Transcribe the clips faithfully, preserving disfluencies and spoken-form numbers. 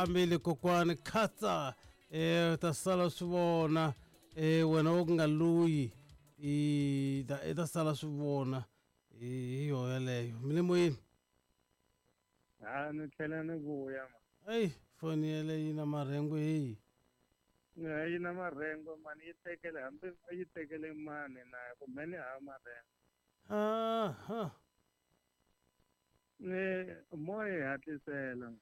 phambili kokwani khatsa eh ta sala swivona eh wena u nga luyi i ta i ta sala swivona hi yo yaleyo mile moyeni ha ni tlhela ni vuya ma hey foni yaleyi na marhengo hey yi na marhengo mani yi tekele hambi yi tekele mani na kumbe ni hava marhengo ah ha ni moya hatlisela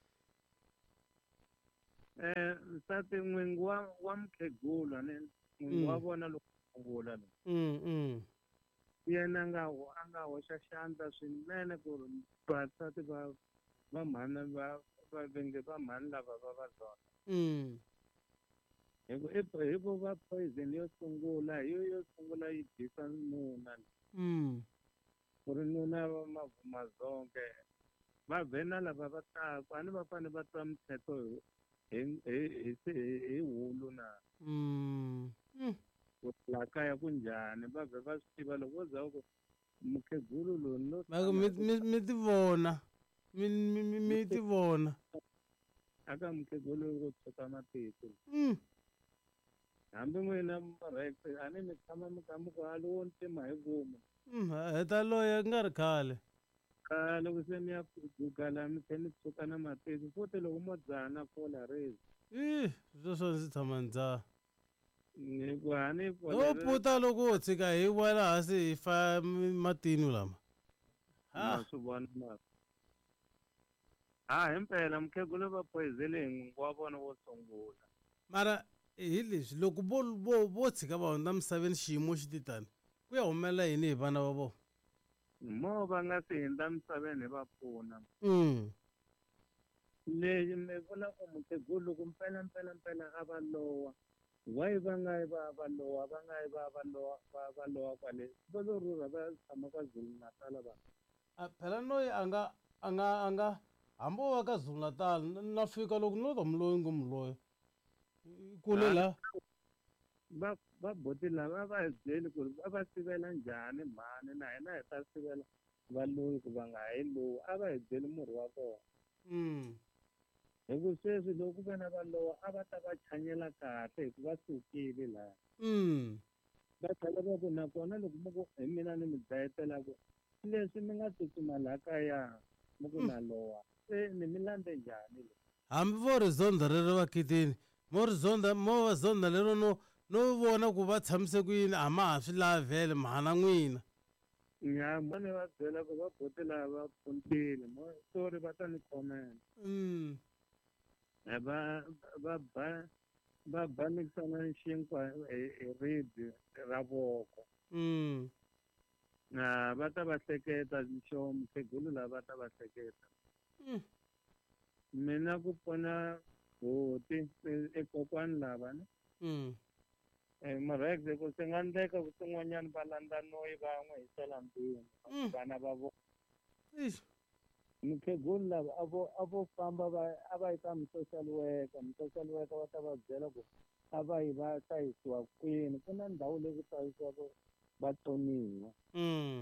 eh nsati n'wingi wa wa mkhegula ni n'wingi wa vona loko sungula lo mm mm yena nga a nga hoxa xandla swinene ku ri vasati va va mhani va va venge va mhani lava va va zona mm hi ku hi vo va poison yo sungula hi yo yo sungula yi dyisa nuna mm ku ri nuna va mavhumazonge va vhena lava va taku a ni va fane va twa mthetho hi hi hi hi hulu na mm ku la kaya ku njhani va vhe va swi tiva loko wo za ku mukhegulu lowu no mako mi mi mi ti vona mi mi mi ti vona aka mukhegulu ku tshuka matihlo mm hambi n'wina Rex a ni mi tshama mi kha mi ku a lowo ntima hi vomu mm heta loya ku nga ri khale ka loko se ni ya gugala mi tlhe ni tshuka na matihlo futhi loko mo dzaha na fola rezi ih sweswo ndzi tshama ndzaha ni ku a ni wo puta loko wo tshika hi wela hansi hi fa matinu lama ha swi vona na ha himpela mukhegulu va poyizele hi n'wingi wa vona wo sungula mara hi leswi loko vo vo vo tshika va hundza misaveni xiyimo xi titani ku ya humelela yini hi vana va vona mo va nga si hundza misaveni hi va pfuna mm lexi mi vula ku mukhegulu loko mpela mpela mpela a va lowa why va nga yi va va lowa va nga yi va va lowa va va lowa kwale va lo rhurha va tshama ka Zulu Natal va a phela noyi a nga a nga a nga hambi wo va ka Zulu Natal na fika loko no ta muloyi ngo muloyi kule la va va boti lava va hi byeli ku ri va va sivela njhani mhani na hina hi ta sivela valoyi ku va nga hi lowu a va hi byeli murhi wa kona mm hi ku sweswi loko ku ve na va lowa a va ta va chanyela kahle hi ku va sukile laha mm va tlhela va ku nakona loko mi ku hi mina ni mi dlayetela ku leswi mi nga tsutsuma laha kaya mi ku na lowa se ni mi landze njhani le hambi vo ri zonda rero va khitini mo ri zonda mo va zonda lero no no vona ku va tshamise ku yini a ma ha swi lavi vhele mhana n'wina nyama ni va byela ku va boti lava va phuntile mo sorry va ta ni khomela mm va va ba va banikisana xinkwa hi ribye ra voko mm na va ta va hleketa xo mukhegulu lava va ta va hleketa mm mina ku pfuna boti ekokwani lava ni mm Rex ku swi nga endleka ku swin'wanyana va landza noyi va n'wi hisela mpimo vana va vona ish mukhegulu lava a vo a vo famba va a va yi ka mi-social worker mi-social worker va ta va byela ku a va yi va hlayisiwa kwini ku na ndhawu leyi ku hlayisiwaka vatsoniwa mm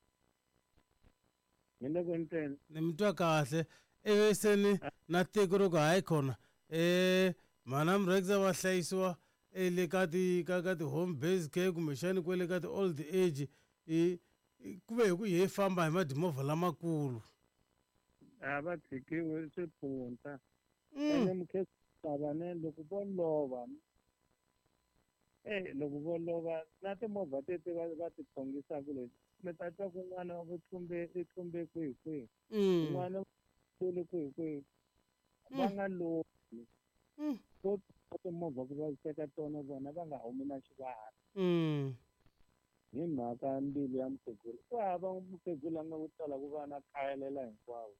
ni le ku nteni ni mi twa kahle ivi se ni na tiko ro ku hayi khona eh mhana Rex va hlayisiwa le ka ti ka ka ti-home based care kumbexani kwele ka ti-old age i ku ve hi ku hi famba hi madimovha lamakulu a va tshikiwi swipunta ene mukhegulu ne loko vo lova eh loko vo lova na timovha teti va va ti khongisaka leti mi ta twa ku n'wana va tlumbe i tlumbe kwihi kwihi n'wana tuli kwihi kwihi va nga lovi so timovha ku vaviseka tona vona va nga humi na xivahari hi mhaka mbilu ya mukhegulu ku hava mukhegulu a nga ku tala ku va na khayelela hinkwavo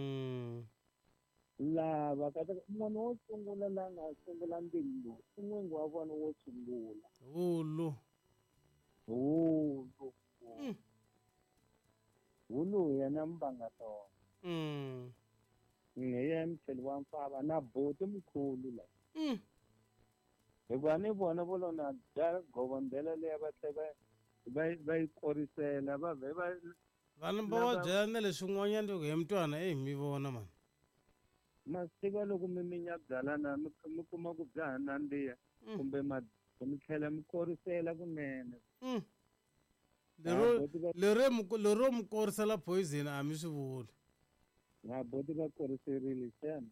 lava ka munhu wo sungula la nga sungula mbilu lowu i n'wingi wa vona wo sungula hulu hulu hulu yena mbanga tona hi ye mcheli wa mfava na boti mkhulu la hikuva ni vona vo lo na dya govondela leya va tlhe va va yi korisela va vhe va vanhu va va byela na leswin'wanyana loko hi mutwana eh mi vona mani ma swi tiva loko mi minya byalana mi mi kuma ku bya ha nandziha kumbe ma mi tlhela mi korisela kunene lero lero mu- lero mi korisela poison a mi swi vuli na boti va koriserile xana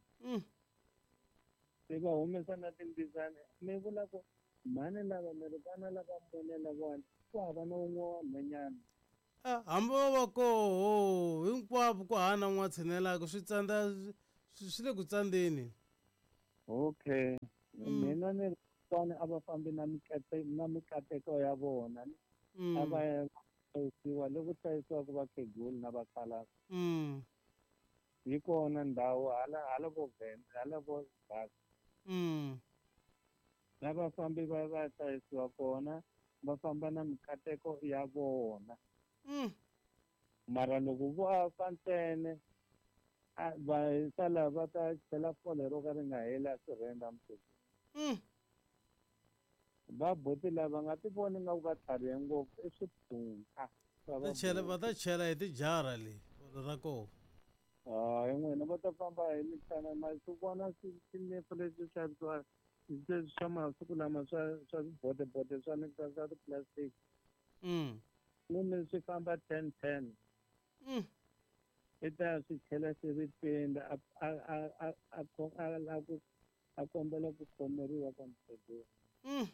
se va humesa na timbisane mi vula ku mhani lava mi ri vana lava mune lavawani ku hava na wun'we wa nhwanyana Ah, hambi va va koho hinkwavo ku hana n'wa tshinelaka swi tsandza swi swi le ku tsandzeni okay mina ni ri vana a va fambi na mikate na mikateko ya vona a va ya hlayisiwa le ku hlayisiwaka vakhegula na vakhalabye Mm. yi kona ndhawu hala hala vo Venda hala vo Basa Mm. na vafambi va va hlayisiwa kona va famba na mikateko ya vona Mm. mara loko vo fa ntsene a va sala va ta chela fole ro ka ri nga heli a swirhenda mphephu Mm. va boti lava nga ti voni nga ku va tlharihe ngopfu i swipfuna Va chela va ta chela hi tijara leyi ra koho hayi n'wina va ta famba hi mintlhana ma swi vona swinefu leswi xavisiwa leswi swa masiku lama swa swa swibodebodo swa ni swa swa ti-plastic Mm. lomu swi famba ten ten Mm. i ta swi chela swi ri twenty a a a a a ko- a lava ku a kombela ku khomeriwa ka mukhegula Mm.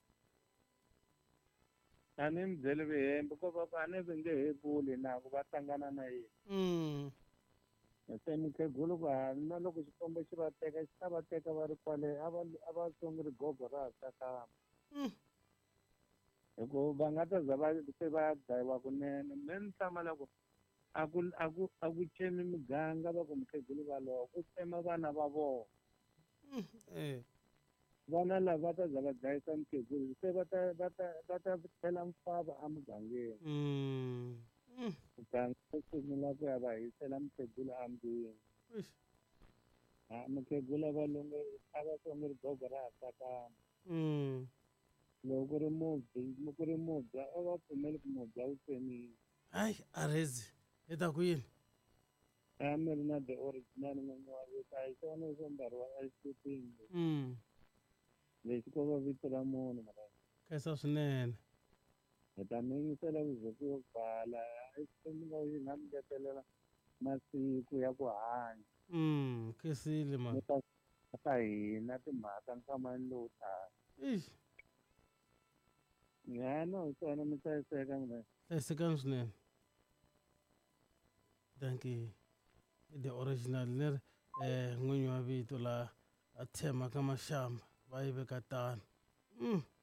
a ni mi byele vihembe ko va a ni va nge hebuli na ku va hlangana na yini Mm. se mukhegulu ku ha na loko xikombo xi va teka xi ta va teka va ri kwale a va a va tsongi rigogo ra ha tsakama Mm. hikuva va nga ta za va se va ya dlayiwa kunene me ni hlamala ku a ku a ku a ku cemi miganga va ku mukhegulu valowa ku tsema vana va vona Mm. Eh. vana lava va ta za va dlayisa mukhegulu se va ta va ta va ta chela mfava emugangeni Mm. Mm. muganga wu sungula ku ya va hisela mukhegulu endlwini Eish. a mukhegula va longe a va tsongi rigogo ra ha tsakama Mm. loko ku ri mubye ku ri mubya a va pfumeli ku mubya wu tsemiwa Hayi arezi hi ta ku yini a mi ri na the original n'winyi wa vito a hi xona xo mbariwa exisutini Mm. lexi ko va vito ra munhu mara khensa swinene hi ta mi yingisela ku ze ku yo bala exisutini nga yi nga mi ngetelela masiku ya ku hanya Mm. Khensile mi mani ta ka hina timhaka nkamani lowu taka Eish. ya no hi swona mi hlayiseka mina hlayisekani swinene danki the original ni ri um n'winyi wa vito la a tshemaka maxamba va yi veka tano Mm.